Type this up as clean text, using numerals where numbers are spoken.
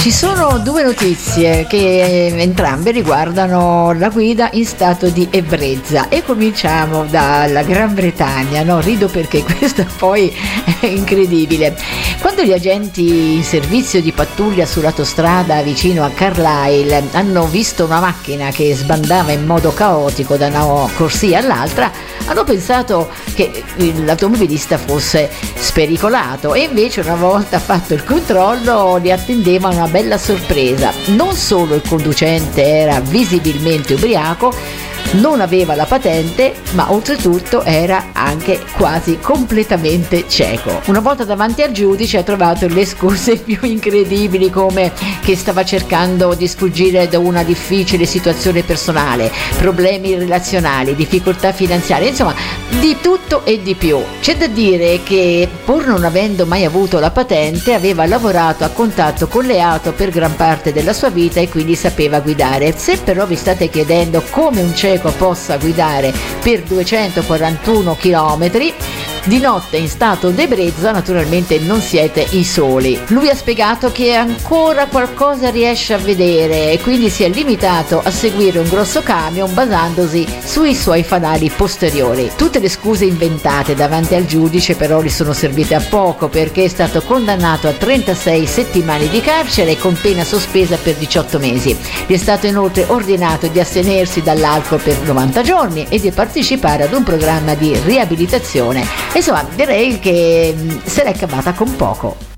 Ci sono due notizie che entrambe riguardano la guida in stato di ebbrezza e cominciamo dalla Gran Bretagna, no? Rido perché questa poi è incredibile. Quando gli agenti in servizio di pattuglia sull'autostrada vicino a Carlisle hanno visto una macchina che sbandava in modo caotico da una corsia all'altra, hanno pensato che l'automobilista fosse spericolato e invece una volta fatto il controllo li attendeva una bella sorpresa. Non solo il conducente era visibilmente ubriaco, non aveva la patente, ma oltretutto era anche quasi completamente cieco. Una volta davanti al giudice ha trovato le scuse più incredibili, come che stava cercando di sfuggire da una difficile situazione personale, problemi relazionali, difficoltà finanziarie, insomma di tutto e di più. C'è da dire che pur non avendo mai avuto la patente aveva lavorato a contatto con le auto per gran parte della sua vita e quindi sapeva guidare. Se però vi state chiedendo come un cieco possa guidare per 241 km di notte in stato d'ebbrezza, naturalmente non siete i soli. Lui ha spiegato che ancora qualcosa riesce a vedere e quindi si è limitato a seguire un grosso camion basandosi sui suoi fanali posteriori. Tutte le scuse inventate davanti al giudice però gli sono servite a poco, perché è stato condannato a 36 settimane di carcere con pena sospesa per 18 mesi. Gli è stato inoltre ordinato di astenersi dall'alcol per 90 giorni e di partecipare ad un programma di riabilitazione. Insomma, direi che se l'è cavata con poco.